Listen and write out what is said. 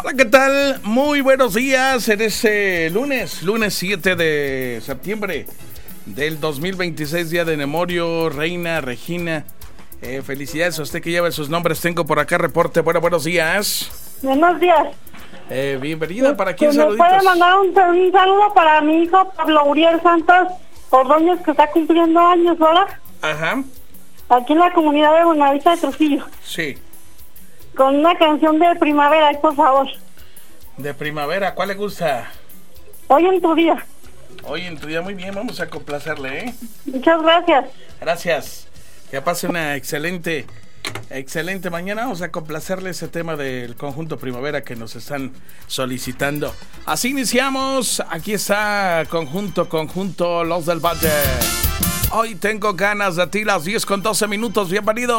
Hola, ¿qué tal? Muy buenos días en este lunes 7 de septiembre del 2026, día de Nemorio, Reina, Regina. Felicidades a usted que lleva sus nombres. Tengo por acá reporte. Bueno, buenos días. Buenos días. Bienvenida. ¿Para quién ¿Me saluditos? puede mandar un saludo para mi hijo Pablo Uriel Santos Ordóñez, que está cumpliendo años ahora? Ajá. Aquí en la comunidad de Buenavista de Trujillo. Sí. Con una canción de primavera, por favor. De primavera, ¿cuál le gusta? Hoy en tu día. Hoy en tu día, muy bien, vamos a complacerle, ¿eh? Muchas gracias. Gracias. Que pase una excelente mañana. Vamos a complacerle ese tema del conjunto Primavera que nos están solicitando. Así iniciamos. Aquí está conjunto Los del Valle. Hoy tengo ganas de ti, las 10:12. Bienvenido.